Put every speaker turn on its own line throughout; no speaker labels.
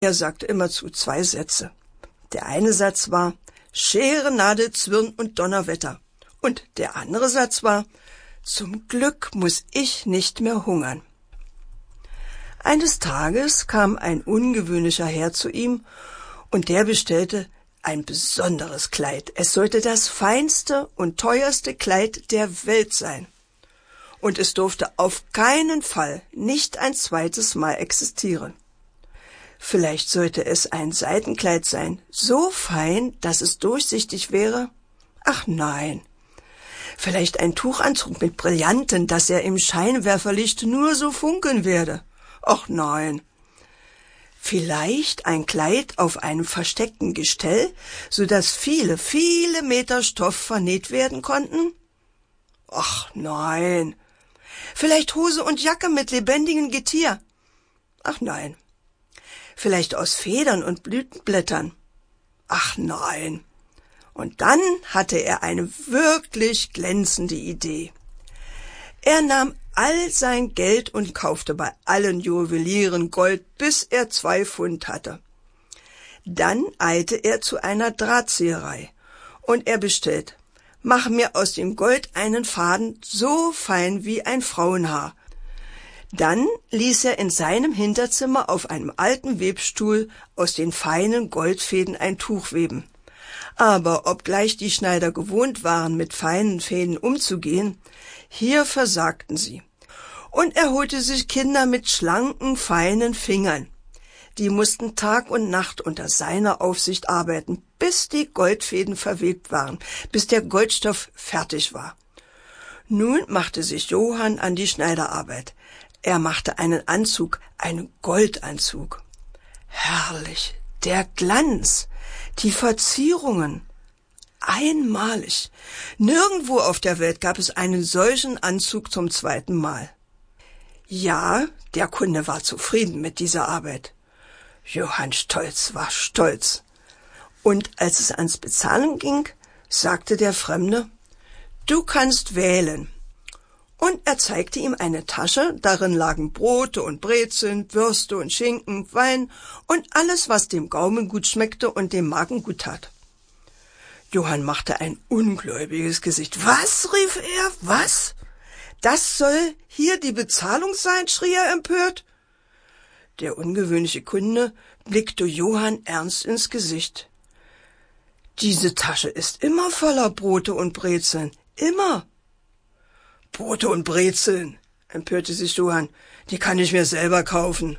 Er sagte immerzu 2 Sätze. Der eine Satz war: Schere, Nadel, Zwirn und Donnerwetter. Und der andere Satz war: Zum Glück muss ich nicht mehr hungern. Eines Tages kam ein ungewöhnlicher Herr zu ihm, und der bestellte ein besonderes Kleid. Es sollte das feinste und teuerste Kleid der Welt sein. Und es durfte auf keinen Fall nicht ein zweites Mal existieren. Vielleicht sollte es ein Seidenkleid sein, so fein, dass es durchsichtig wäre? Ach nein. Vielleicht ein Tuchanzug mit Brillanten, dass er im Scheinwerferlicht nur so funkeln werde? Ach nein. Vielleicht ein Kleid auf einem versteckten Gestell, so dass viele, viele Meter Stoff vernäht werden konnten? Ach nein. Vielleicht Hose und Jacke mit lebendigem Getier? Ach nein. Vielleicht aus Federn und Blütenblättern? Ach nein. Und dann hatte er eine wirklich glänzende Idee. Er nahm all sein Geld und kaufte bei allen Juwelieren Gold, bis er 2 Pfund hatte. Dann eilte er zu einer Drahtzieherei, und er bestellt: Mach mir aus dem Gold einen Faden so fein wie ein Frauenhaar. Dann ließ er in seinem Hinterzimmer auf einem alten Webstuhl aus den feinen Goldfäden ein Tuch weben. Aber obgleich die Schneider gewohnt waren, mit feinen Fäden umzugehen, hier versagten sie. Und er holte sich Kinder mit schlanken, feinen Fingern. Die mussten Tag und Nacht unter seiner Aufsicht arbeiten, bis die Goldfäden verwebt waren, bis der Goldstoff fertig war. Nun machte sich Johann an die Schneiderarbeit. Er machte einen Anzug, einen Goldanzug. Herrlich, der Glanz, die Verzierungen. Einmalig. Nirgendwo auf der Welt gab es einen solchen Anzug zum 2. Mal. Ja, der Kunde war zufrieden mit dieser Arbeit. Johann Stolz war stolz. Und als es ans Bezahlen ging, sagte der Fremde: Du kannst wählen. Und er zeigte ihm eine Tasche, darin lagen Brote und Brezeln, Würste und Schinken, Wein und alles, was dem Gaumen gut schmeckte und dem Magen gut tat. Johann machte ein ungläubiges Gesicht. Was? Rief er. Was? Das soll hier die Bezahlung sein? Schrie er empört. Der ungewöhnliche Kunde blickte Johann ernst ins Gesicht. Diese Tasche ist immer voller Brote und Brezeln. Immer. Brote und Brezeln, empörte sich Johann. Die kann ich mir selber kaufen.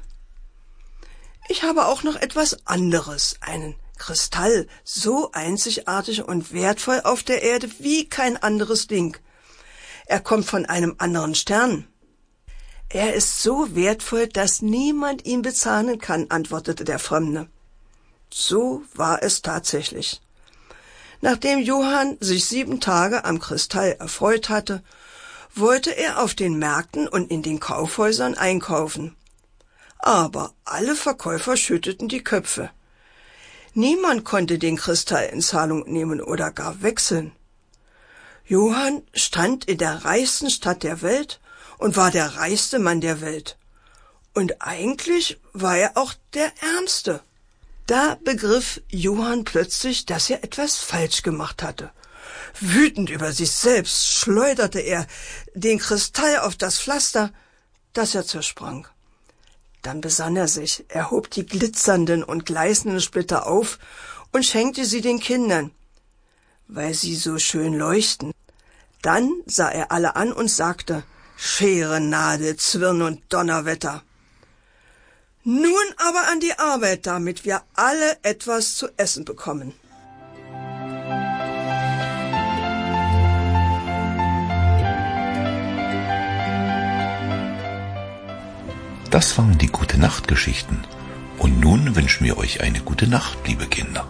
Ich habe auch noch etwas anderes, einen Kristall, so einzigartig und wertvoll auf der Erde wie kein anderes Ding. Er kommt von einem anderen Stern. Er ist so wertvoll, dass niemand ihn bezahlen kann, antwortete der Fremde. So war es tatsächlich. Nachdem Johann sich 7 Tage am Kristall erfreut hatte, wollte er auf den Märkten und in den Kaufhäusern einkaufen. Aber alle Verkäufer schüttelten die Köpfe. Niemand konnte den Kristall in Zahlung nehmen oder gar wechseln. Johann stand in der reichsten Stadt der Welt und war der reichste Mann der Welt. Und eigentlich war er auch der Ärmste. Da begriff Johann plötzlich, dass er etwas falsch gemacht hatte. Wütend über sich selbst schleuderte er den Kristall auf das Pflaster, das er zersprang. Dann besann er sich, er hob die glitzernden und gleißenden Splitter auf und schenkte sie den Kindern, weil sie so schön leuchten. Dann sah er alle an und sagte: Schere, Nadel, Zwirn und Donnerwetter. Nun aber an die Arbeit, damit wir alle etwas zu essen bekommen.
Das waren die Gute-Nacht-Geschichten. Und nun wünschen wir euch eine gute Nacht, liebe Kinder.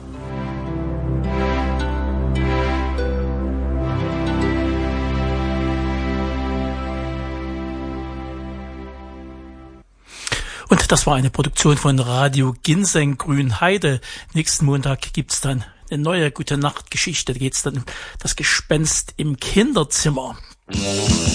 Und das war eine Produktion von Radio Ginseng Grünheide. Nächsten Montag gibt's dann eine neue Gute-Nacht-Geschichte. Da geht's dann um das Gespenst im Kinderzimmer.